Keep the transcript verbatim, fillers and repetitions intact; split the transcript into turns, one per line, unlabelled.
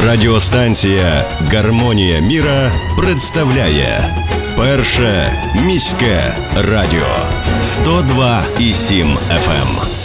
Радіостанція «Гармонія міра» представляє Перше міське радіо сто два і сім еф ем.